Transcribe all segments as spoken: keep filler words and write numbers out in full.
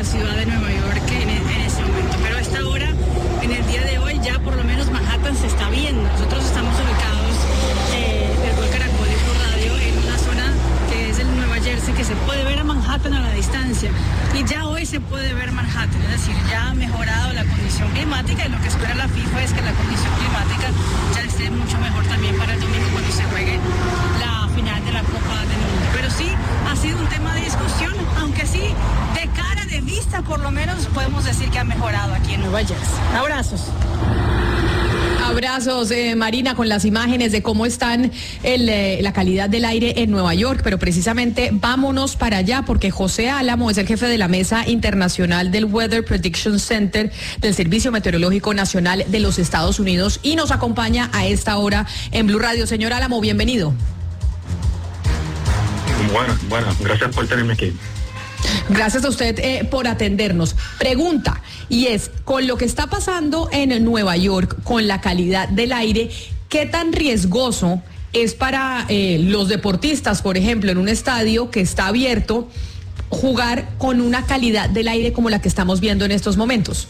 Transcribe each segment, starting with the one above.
la ciudad de Nueva York en, en este momento. Pero a esta hora, en el día de hoy, ya por lo menos Manhattan se está viendo. Nosotros estamos ubicados, eh, el Gol Caracol y Blue Radio, en una zona que es el Nueva Jersey, que se puede ver a Manhattan a la distancia. Y ya hoy se puede ver Manhattan, es decir, ya ha mejorado la condición climática, y lo que espera la FIFA es que la condición climática ya esté mucho mejor también para el domingo cuando se juegue la final de la Copa del Mundo. Pero sí, ha sido un tema de discusión, aunque sí, de cara, de vista, por lo menos podemos decir que ha mejorado aquí en Nueva Jersey. Abrazos. Abrazos, eh, Marina, con las imágenes de cómo están el, eh, la calidad del aire en Nueva York, pero precisamente vámonos para allá porque José Álamo es el jefe de la Mesa Internacional del Weather Prediction Center del Servicio Meteorológico Nacional de los Estados Unidos y nos acompaña a esta hora en Blue Radio. Señor Álamo, bienvenido. Bueno, bueno, gracias por tenerme aquí. Gracias a usted eh, por atendernos. Pregunta, y es, con lo que está pasando en Nueva York, con la calidad del aire, ¿qué tan riesgoso es para eh, los deportistas, por ejemplo, en un estadio que está abierto, jugar con una calidad del aire como la que estamos viendo en estos momentos?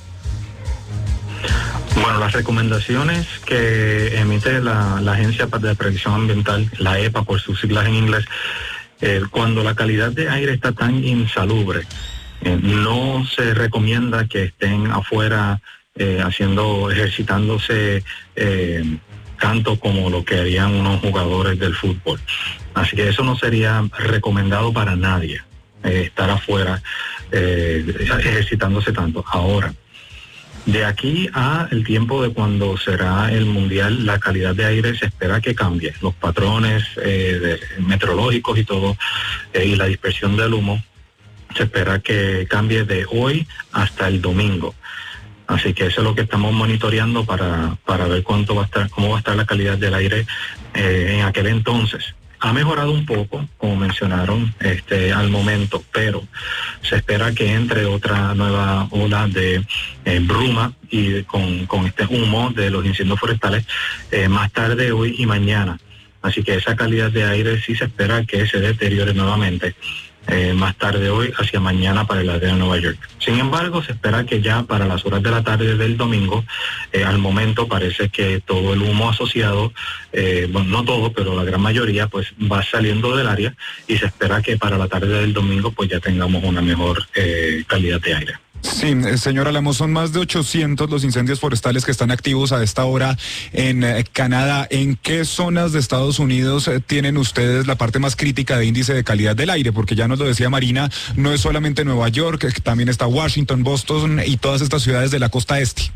Bueno, las recomendaciones que emite la, la Agencia de Previsión Ambiental, la E P A por sus siglas en inglés, Eh, cuando la calidad de aire está tan insalubre, eh, no se recomienda que estén afuera eh, haciendo, ejercitándose eh, tanto como lo que harían unos jugadores del fútbol. Así que eso no sería recomendado para nadie, eh, estar afuera eh, ejercitándose tanto. Ahora, de aquí a el tiempo de cuando será el Mundial, la calidad de aire se espera que cambie. Los patrones eh, de, meteorológicos y todo, eh, y la dispersión del humo, se espera que cambie de hoy hasta el domingo. Así que eso es lo que estamos monitoreando para, para ver cuánto va a estar, cómo va a estar la calidad del aire eh, en aquel entonces. Ha mejorado un poco, como mencionaron, este, al momento, pero se espera que entre otra nueva ola de eh, bruma y con, con este humo de los incendios forestales eh, más tarde hoy y mañana. Así que esa calidad de aire sí se espera que se deteriore nuevamente eh, más tarde hoy hacia mañana para el área de Nueva York. Sin embargo, se espera que ya para las horas de la tarde del domingo, eh, al momento parece que todo el humo asociado, eh, bueno, no todo, pero la gran mayoría, pues va saliendo del área y se espera que para la tarde del domingo pues ya tengamos una mejor eh, calidad de aire. Sí, señor Álamo, son más de ochocientos los incendios forestales que están activos a esta hora en eh, Canadá. ¿En qué zonas de Estados Unidos eh, tienen ustedes la parte más crítica de índice de calidad del aire? Porque ya nos lo decía Marina, no es solamente Nueva York, eh, también está Washington, Boston y todas estas ciudades de la costa este.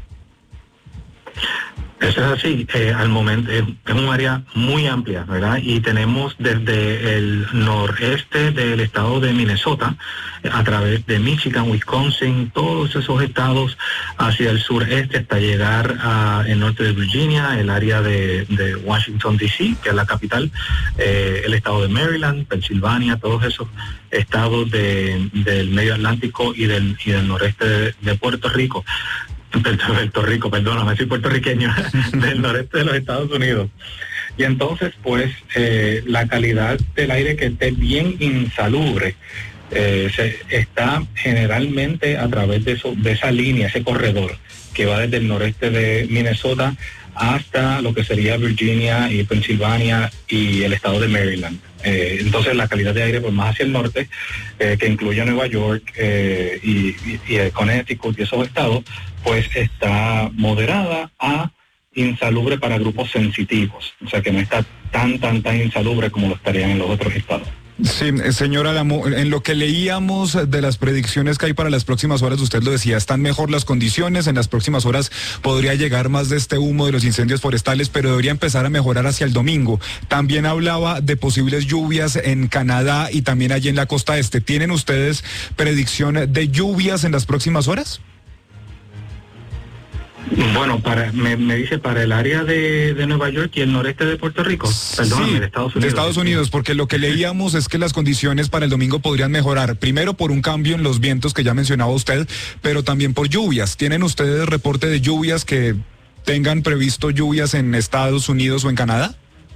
Eso es así, eh, al momento eh, es un área muy amplia, ¿verdad? Y tenemos desde el noreste del estado de Minnesota, eh, a través de Michigan, Wisconsin, todos esos estados hacia el sureste hasta llegar al norte de Virginia, el área de, de Washington, D C, que es la capital, eh, el estado de Maryland, Pensilvania, todos esos estados de, del medio Atlántico y del, y del noreste de, de Puerto Rico. Puerto Rico, perdóname, soy puertorriqueño, del noreste de los Estados Unidos. Y entonces, pues, eh, la calidad del aire que esté bien insalubre eh, se, está generalmente a través de, eso, de esa línea, ese corredor que va desde el noreste de Minnesota hasta lo que sería Virginia y Pensilvania y el estado de Maryland. Eh, entonces la calidad de aire pues más hacia el norte, eh, que incluye Nueva York eh, y, y, y Connecticut y esos estados, pues está moderada a insalubre para grupos sensitivos, o sea que no está tan, tan, tan insalubre como lo estarían en los otros estados. Sí, señor Álamo, en lo que leíamos de las predicciones que hay para las próximas horas, usted lo decía, están mejor las condiciones, en las próximas horas podría llegar más de este humo de los incendios forestales, pero debería empezar a mejorar hacia el domingo. También hablaba de posibles lluvias en Canadá y también allí en la costa este. ¿Tienen ustedes predicción de lluvias en las próximas horas? Bueno, para me, me dice para el área de, de Nueva York y el noreste de Puerto Rico, perdóname, sí, de Estados Unidos. De Estados Unidos, porque lo que leíamos es que las condiciones para el domingo podrían mejorar, primero por un cambio en los vientos que ya mencionaba usted, pero también por lluvias. ¿Tienen ustedes reporte de lluvias que tengan previsto lluvias en Estados Unidos o en Canadá?